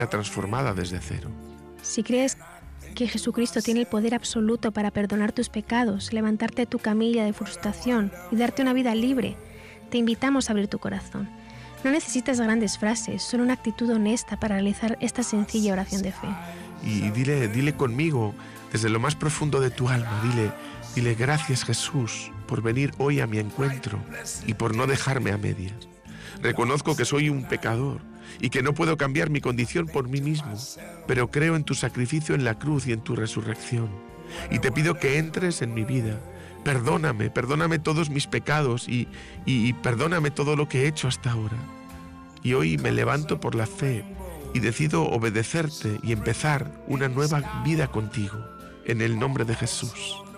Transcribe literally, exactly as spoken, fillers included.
transformada desde cero. Si crees que Jesucristo tiene el poder absoluto para perdonar tus pecados, levantarte de tu camilla de frustración y darte una vida libre, te invitamos a abrir tu corazón. No necesitas grandes frases, solo una actitud honesta para realizar esta sencilla oración de fe. Y dile, dile conmigo, desde lo más profundo de tu alma, dile, dile gracias Jesús por venir hoy a mi encuentro y por no dejarme a medias. Reconozco que soy un pecador y que no puedo cambiar mi condición por mí mismo, pero creo en tu sacrificio en la cruz y en tu resurrección. Y te pido que entres en mi vida. Perdóname, perdóname todos mis pecados y, y, y perdóname todo lo que he hecho hasta ahora. Y hoy me levanto por la fe y decido obedecerte y empezar una nueva vida contigo, en el nombre de Jesús.